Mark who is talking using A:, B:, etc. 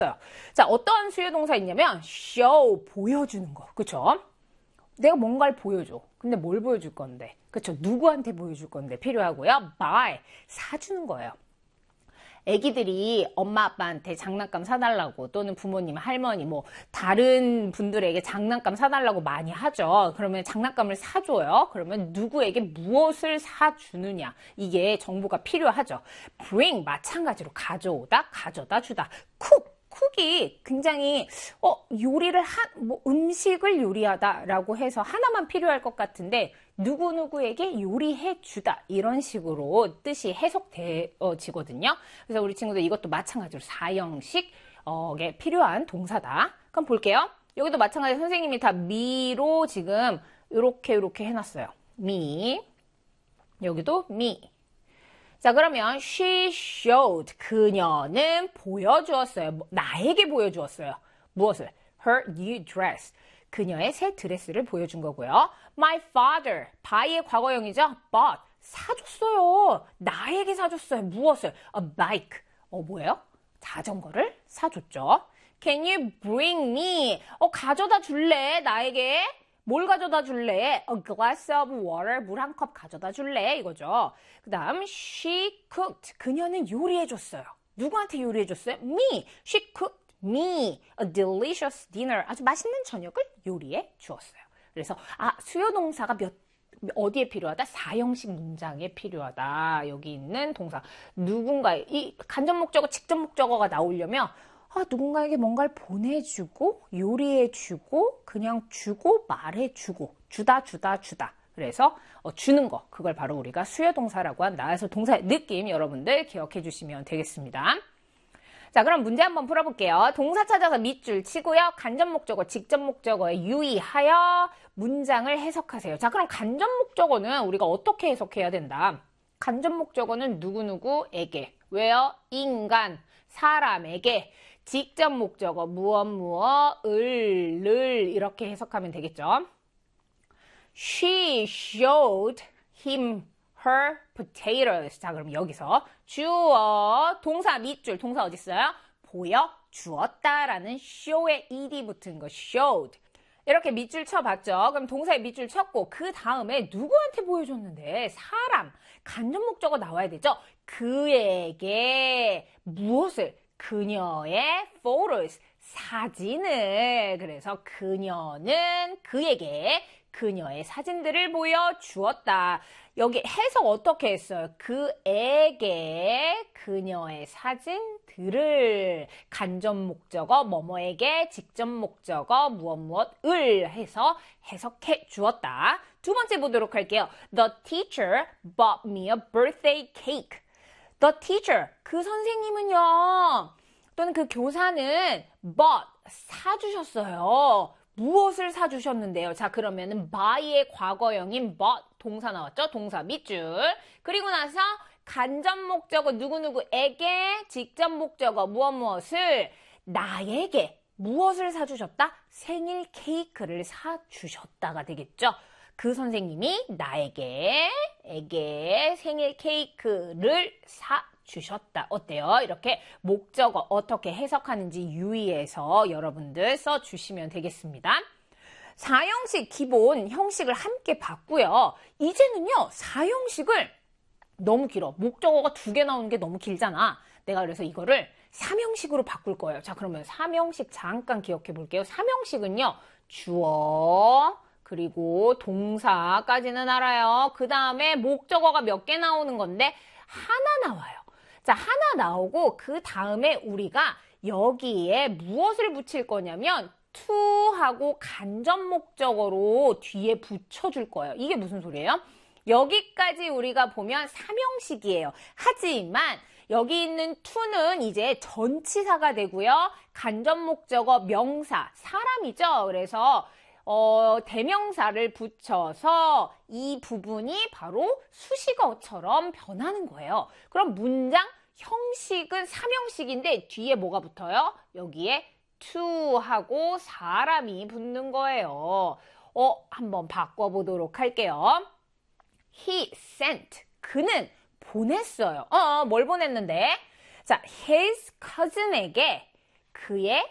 A: 자, 어떤 수요동사 있냐면 show, 보여주는 거. 그쵸? 내가 뭔가를 보여줘. 근데 뭘 보여줄 건데? 그쵸? 누구한테 보여줄 건데 필요하고요. buy, 사주는 거예요. 애기들이 엄마 아빠한테 장난감 사달라고 또는 부모님, 할머니 뭐 다른 분들에게 장난감 사달라고 많이 하죠. 그러면 장난감을 사줘요. 그러면 누구에게 무엇을 사주느냐, 이게 정보가 필요하죠. bring, 마찬가지로 가져오다, 가져다 주다. 쿡이 굉장히 요리를 뭐 음식을 요리하다라고 해서 하나만 필요할 것 같은데 누구누구에게 요리해 주다, 이런 식으로 뜻이 해석되어지거든요. 그래서 우리 친구들 이것도 마찬가지로 사형식에 필요한 동사다. 그럼 볼게요. 여기도 마찬가지로 선생님이 다 me로 지금 이렇게 해놨어요. me. 여기도 me. 자, 그러면 she showed, 그녀는 보여주었어요. 나에게 보여주었어요. 무엇을? her new dress, 그녀의 새 드레스를 보여준 거고요. my father, by의 과거형이죠. bought, 사줬어요. 나에게 사줬어요. 무엇을? a bike, 뭐예요? 자전거를 사줬죠. can you bring me, 가져다 줄래? 나에게 뭘 가져다 줄래? A glass of water, 물 한 컵 가져다 줄래? 이거죠. 그 다음 she cooked, 그녀는 요리해줬어요. 누구한테 요리해줬어요? me. She cooked me a delicious dinner, 아주 맛있는 저녁을 요리해 주었어요. 그래서 수요동사가 어디에 필요하다? 사형식 문장에 필요하다. 여기 있는 동사 누군가의 이 간접 목적어, 직접 목적어가 나오려면 누군가에게 뭔가를 보내주고 요리해주고 그냥 주고 말해주고 주다. 그래서 주는 거, 그걸 바로 우리가 수요동사라고 한다. 그래서 동사의 느낌 여러분들 기억해 주시면 되겠습니다. 자, 그럼 문제 한번 풀어볼게요. 동사 찾아서 밑줄 치고요. 간접 목적어, 직접 목적어에 유의하여 문장을 해석하세요. 자, 그럼 간접 목적어는 우리가 어떻게 해석해야 된다? 간접 목적어는 누구누구에게, 왜요? 인간, 사람에게. 직접 목적어 무엇을 이렇게 해석하면 되겠죠. She showed him her potatoes. 자, 그럼 여기서 주어, 동사 밑줄, 동사 어디 있어요? 보여주었다라는 show에 ed 붙은 거 showed. 이렇게 밑줄 쳐봤죠. 그럼 동사에 밑줄 쳤고 그 다음에 누구한테 보여줬는데? 사람, 간접 목적어 나와야 되죠. 그에게 무엇을? 그녀의 photos, 사진을. 그래서 그녀는 그에게 그녀의 사진들을 보여주었다. 여기 해석 어떻게 했어요? 그에게 그녀의 사진들을, 간접 목적어 뭐뭐에게, 직접 목적어 무엇을 해서 해석해 주었다. 두 번째 보도록 할게요. The teacher bought me a birthday cake. The teacher, 그 선생님은요, 또는 그 교사는 bought, 사주셨어요. 무엇을 사주셨는데요? 자, 그러면은 buy의 과거형인 bought, 동사 나왔죠? 동사 밑줄. 그리고 나서 간접 목적어 누구누구에게, 직접 목적어 무엇을, 나에게 무엇을 사주셨다? 생일 케이크를 사주셨다가 되겠죠? 그 선생님이 나에게 생일 케이크를 사주셨다. 어때요? 이렇게 목적어 어떻게 해석하는지 유의해서 여러분들 써주시면 되겠습니다. 사형식 기본 형식을 함께 봤고요. 이제는요, 사형식을 너무 길어. 목적어가 2개 나오는 게 너무 길잖아. 내가 그래서 이거를 3형식으로 바꿀 거예요. 자, 그러면 3형식 잠깐 기억해 볼게요. 3형식은요, 주어, 그리고 동사까지는 알아요. 그 다음에 목적어가 몇 개 나오는 건데 하나 나와요. 자, 하나 나오고 그 다음에 우리가 여기에 무엇을 붙일 거냐면 to하고 간접 목적어로 뒤에 붙여줄 거예요. 이게 무슨 소리예요? 여기까지 우리가 보면 3형식이에요. 하지만 여기 있는 to는 이제 전치사가 되고요. 간접 목적어 명사, 사람이죠. 그래서 대명사를 붙여서 이 부분이 바로 수식어처럼 변하는 거예요. 그럼 문장 형식은 3형식인데 뒤에 뭐가 붙어요? 여기에 to하고 사람이 붙는 거예요. 한번 바꿔보도록 할게요. He sent, 그는 보냈어요. 뭘 보냈는데? 자, his cousin에게 그의